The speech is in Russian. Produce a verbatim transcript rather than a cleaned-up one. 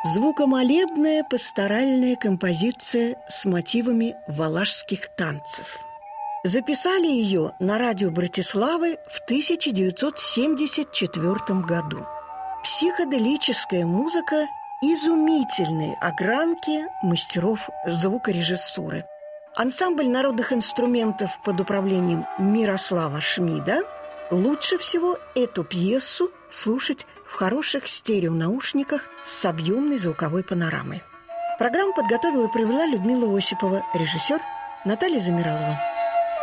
Звукомолебная пасторальная композиция с мотивами валашских танцев. Записали ее на радио Братиславы в тысяча девятьсот семьдесят четвёртом году. Психоделическая музыка изумительной огранки мастеров звукорежиссуры. Ансамбль народных инструментов под управлением Мирослава Шмида. Лучше всего эту пьесу слушать в хороших стереонаушниках с объемной звуковой панорамой. Программу подготовила и провела Людмила Осипова, режиссер Наталья Замиралова.